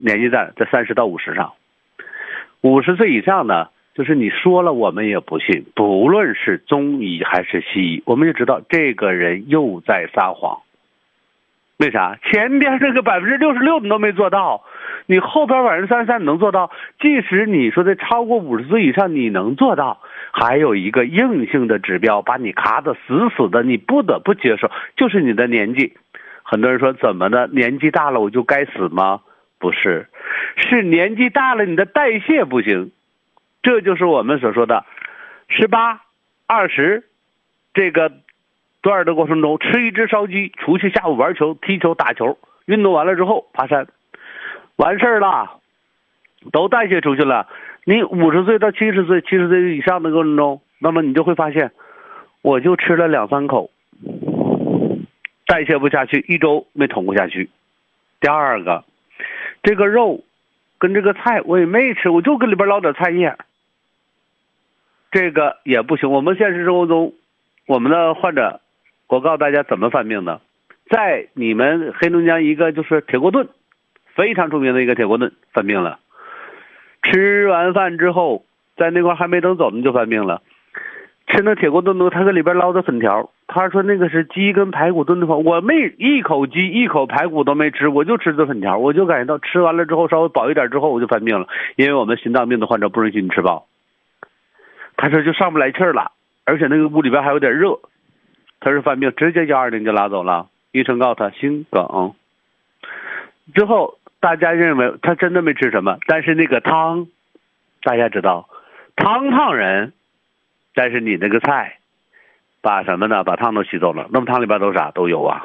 年纪在30到50上，50岁以上呢，就是你说了我们也不信，不论是中医还是西医，我们就知道这个人又在撒谎。为啥？前边这个66%你都没做到，你后边33%你能做到，即使你说的超过50岁以上你能做到，还有一个硬性的指标把你卡得死死的，你不得不接受，就是你的年纪。很多人说怎么的，年纪大了我就该死吗？不是，是年纪大了你的代谢不行。这就是我们所说的18、20这个段的过程中，吃一只烧鸡，出去下午玩球、踢球、打球，运动完了之后爬山，完事儿了，都代谢出去了。你50岁到70岁、70岁以上的过程中，那么你就会发现，我就吃了2、3口，代谢不下去，1周没捅过下去。第二个，这个肉跟这个菜我也没吃，我就跟里边捞点菜叶，这个也不行。我们现实生活中，我们的患者，我告诉大家怎么犯病的。在你们黑龙江一个就是铁锅炖，非常著名的一个铁锅炖犯病了。吃完饭之后，在那块还没等走呢就犯病了。吃那铁锅炖他在里边捞的粉条，他说那个是鸡跟排骨炖的粉，我没一口鸡一口排骨都没吃，我就吃这粉条，我就感觉到吃完了之后稍微饱一点之后我就犯病了，因为我们心脏病的患者不允许你吃饱。他说就上不来气儿了，而且那个屋里边还有点热，他是犯病，直接120就拉走了。医生告诉他心梗。之后大家认为他真的没吃什么，但是那个汤，大家知道，汤人，但是你那个菜，把什么呢？把汤都吸走了。那么汤里边都啥？都有啊。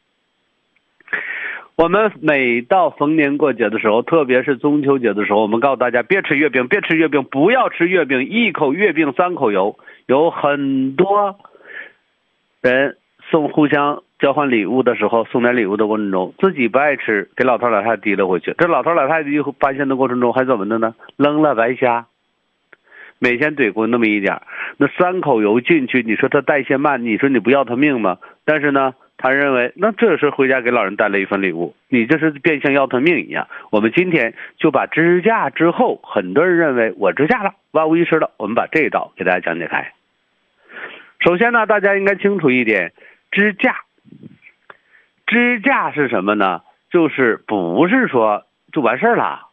我们每到逢年过节的时候，特别是中秋节的时候，我们告诉大家别吃月饼，别吃月饼，不要吃月饼，1口月饼3口油。有很多人互相交换礼物的时候，送点礼物的过程中，自己不爱吃，给老头老太太提了回去。这老头老太太发现的过程中还怎么的呢？扔了白虾，每天怼过那么一点，那3口油进去，你说他代谢慢，你说你不要他命吗？但是呢，他认为那这是回家给老人带了一份礼物，你这是变相要他命一样。我们今天就把支架之后，很多人认为我支架了，万无一失了，我们把这一道给大家讲解开。首先呢，大家应该清楚一点，支架是什么呢？就是不是说就完事儿了。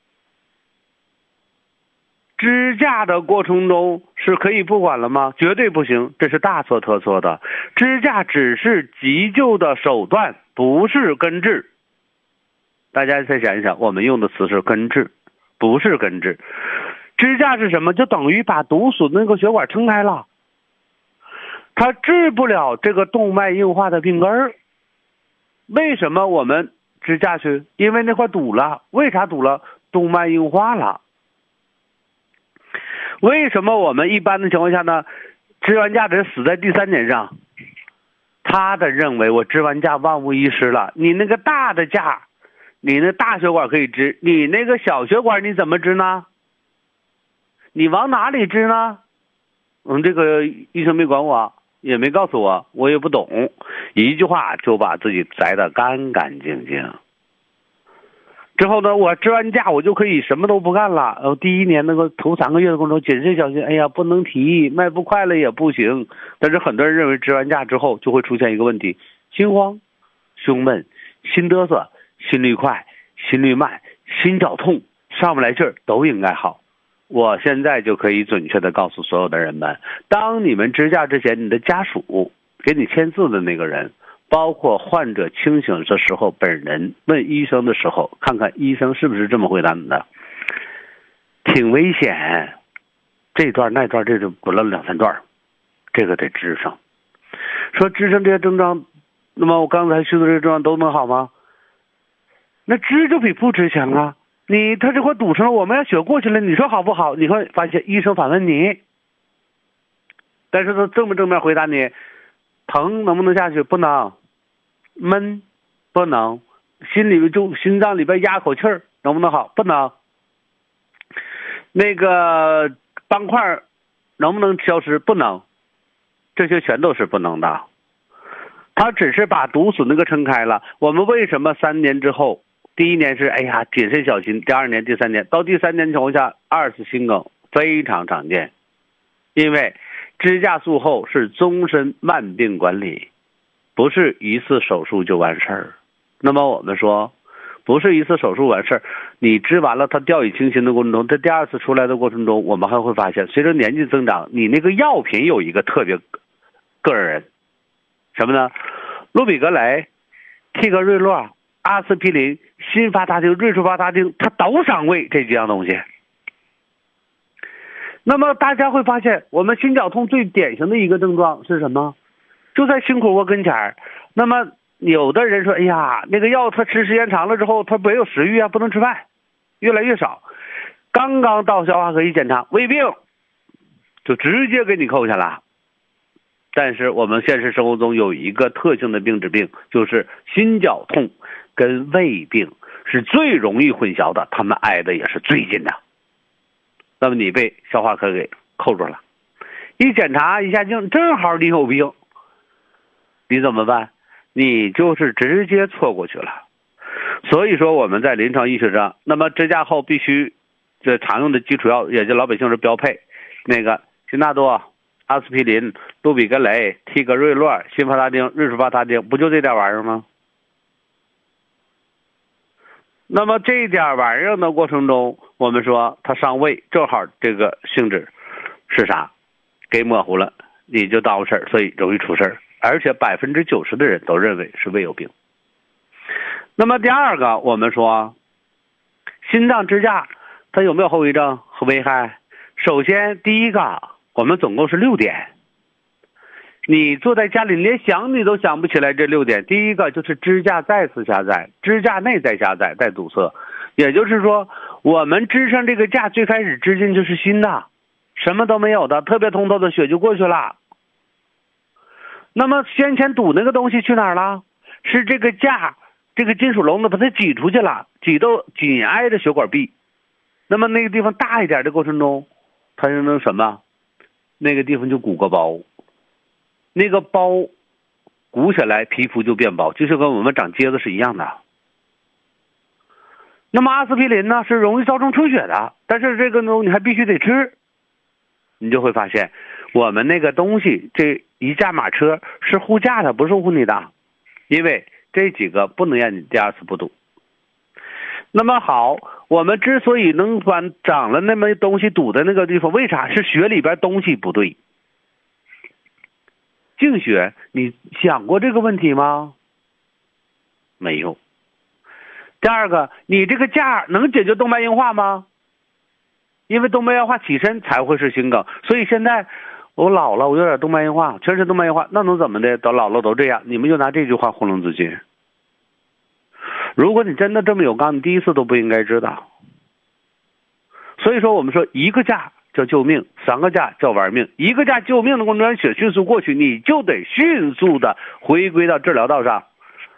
支架的过程中是可以不管了吗？绝对不行，这是大错特错的。支架只是急救的手段，不是根治。大家再想一想，我们用的词是根治，不是根治。支架是什么？就等于把毒死那个血管撑开了，它治不了这个动脉硬化的病根儿。为什么我们支架去？因为那块堵了。为啥堵了？动脉硬化了。为什么我们一般的情况下呢，支完架得死在第3年上？他的认为我支完架万无一失了。你那个大的架，你那大血管可以支，你那个小血管你怎么支呢？你往哪里支呢？这个医生没管我，也没告诉我，我也不懂，一句话就把自己摘得干干净净。之后呢，我支完架我就可以什么都不干了。第1年那个头3个月的过程中谨慎小心，哎呀不能提，迈不快了也不行。但是很多人认为支完架之后就会出现一个问题，心慌、胸闷、心嘚瑟、心率快、心率慢、心绞痛、上不来气儿，都应该好。我现在就可以准确的告诉所有的人们，当你们支架之前，你的家属给你签字的那个人，包括患者清醒的时候，本人问医生的时候，看看医生是不是这么回答你的。挺危险，这段那段这就滚了2、3段，这个得支上。说支上这些症状，那么我刚才说的这些症状都能好吗？那支就比不支强啊。他这块堵上了，我们要血过去了，你说好不好？你会发现医生反问你，但是他正不正面回答你，疼能不能下去？不能。闷不能。心脏里边压口气儿能不能好？不能。那个斑块能不能消失？不能。这些全都是不能的。他只是把毒死那个撑开了。我们为什么3年之后第一年是哎呀谨慎小心，第二年、第三年，到第三年情况下，二次心梗非常常见，因为支架术后是终身慢病管理，不是一次手术就完事儿。那么我们说，不是一次手术完事儿，你支完了，它掉以轻心的过程中，在第二次出来的过程中，我们还会发现，随着年纪增长，你那个药品有一个特别个人，什么呢？氯吡格雷、替格瑞洛、阿司匹林、辛伐他汀、瑞舒伐他汀，它都伤胃这几样东西。那么大家会发现，我们心绞痛最典型的一个症状是什么？就在心口窝跟前儿。那么有的人说，哎呀，那个药他吃时间长了之后，他没有食欲啊，不能吃饭，越来越少。刚刚到消化科一检查，胃病，就直接给你扣下了。但是我们现实生活中有一个特性的病治病，就是心绞痛跟胃病是最容易混淆的，他们挨的也是最近的。那么你被消化科给扣住了，一检查一下镜，正好你有病，你怎么办？你就是直接错过去了。所以说我们在临床医学上，那么支架后必须这常用的基础药，也就老百姓是标配，那个辛纳多、阿司匹林、氯吡格雷、替格瑞洛、辛伐他汀、瑞舒伐他汀，不就这点玩意儿吗？那么这点玩意儿的过程中，我们说它伤胃，正好这个性质是啥，给模糊了，你就耽误事儿，所以容易出事儿。而且90%的人都认为是胃有病。那么第二个，我们说心脏支架它有没有后遗症和危害？首先第一个，我们总共是6点，你坐在家里连想你都想不起来这6点。第一个就是支架再次狭窄，支架内在狭窄带堵塞，也就是说我们支上这个架最开始支进去是新的，什么都没有的，特别通透的血就过去了。那么先前堵那个东西去哪儿了？是这个架这个金属笼子把它挤出去了，挤到紧挨着血管壁。那么那个地方大一点的过程中，它就能什么？那个地方就鼓个包，那个包鼓起来，皮肤就变薄，就是跟我们长疖子是一样的。那么阿司匹林呢，是容易造成出血的，但是这个东西你还必须得吃。你就会发现，我们那个东西这一架马车是护驾的，不是护你的，因为这几个不能让你第二次不堵。那么好，我们之所以能把长了那么东西堵在那个地方，为啥？是血里边东西不对。净血，你想过这个问题吗？没有。第二个，你这个架能解决动脉硬化吗？因为动脉硬化起身才会是心梗，所以现在我老了，我有点动脉硬化，全是动脉硬化，那能怎么的？都老了都这样，你们就拿这句话糊弄自己。如果你真的这么有刚，你第一次都不应该知道。所以说我们说一个架叫救命，3个架叫玩命。一个架救命的过程中，血迅速过去，你就得迅速的回归到治疗道上。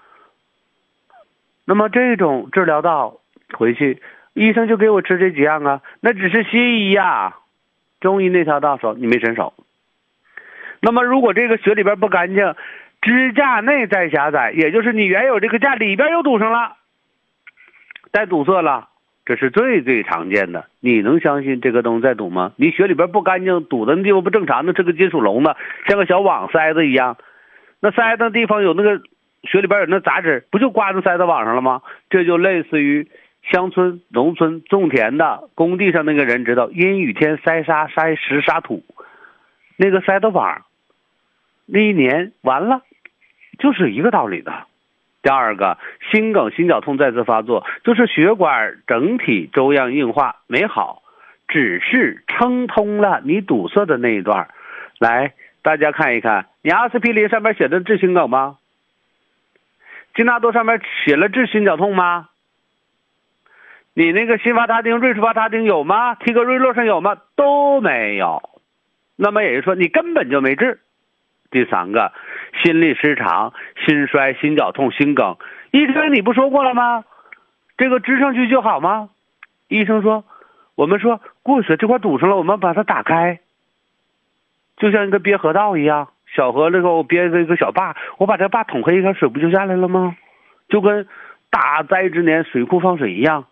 那么这种治疗道回去，医生就给我吃这几样啊，那只是西医呀，中医那条道手你没伸手。那么如果这个血里边不干净，支架内在狭窄，也就是你原有这个架里边又堵上了，带堵塞了，这是最常见的。你能相信这个东西在堵吗？你血里边不干净，堵的地方不正常的，这个金属笼子像个小网塞子一样，那塞的地方有那个血里边有那杂质，不就刮着塞到网上了吗？这就类似于乡村农村种田的工地上那个人知道，阴雨天塞沙塞石沙土，那个塞的网那一年完了，就是一个道理的。第二个，心梗心绞痛再次发作，就是血管整体粥样硬化没好，只是撑通了你堵塞的那一段。来，大家看一看，你阿司匹林上面写的治心梗吗？金纳多上面写了治心绞痛吗？你那个辛伐他汀、瑞舒伐他汀有吗？替格瑞洛上有吗？都没有。那么也就是说你根本就没治。第三个，心律失常、心衰、心绞痛、心梗，医生你不说过了吗？这个支上去就好吗？医生说，我们说过血这块堵上了，我们把它打开，就像一个憋河道一样，小河那个我憋一个小坝，我把这坝捅开一条水不就下来了吗？就跟大灾之年水库放水一样，